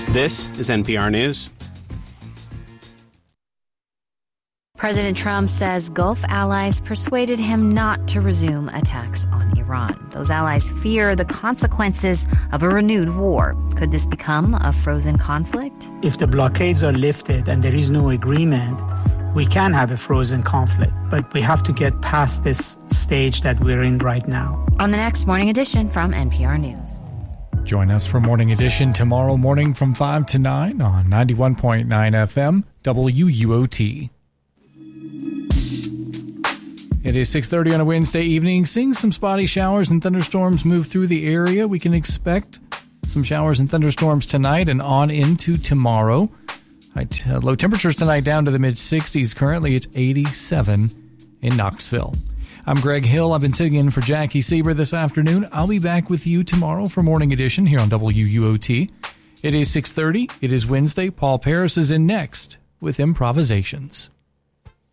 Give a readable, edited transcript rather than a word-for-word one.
This is NPR News. President Trump says Gulf allies persuaded him not to resume attacks on Iran. Those allies fear the consequences of a renewed war. Could this become a frozen conflict? If the blockades are lifted and there is no agreement, we can have a frozen conflict. But we have to get past this stage that we're in right now. On the next Morning Edition from NPR News. Join us for Morning Edition tomorrow morning from 5 to 9 on 91.9 FM WUOT. It is 6:30 on a Wednesday evening. Seeing some spotty showers and thunderstorms move through the area. We can expect some showers and thunderstorms tonight and on into tomorrow. Low temperatures tonight down to the mid-60s. Currently, it's 87 in Knoxville. I'm Greg Hill. I've been sitting in for Jackie Sieber this afternoon. I'll be back with you tomorrow for Morning Edition here on WUOT. It is 6:30. It is Wednesday. Paul Paris is in next with Improvisations.